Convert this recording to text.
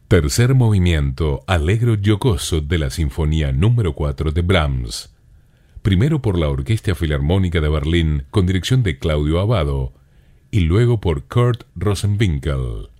Tercer movimiento allegro giocoso de la Sinfonía número 4 de Brahms. Primero por la Orquesta Filarmónica de Berlín con dirección de Claudio Abbado y luego por Kurt Rosenwinkel.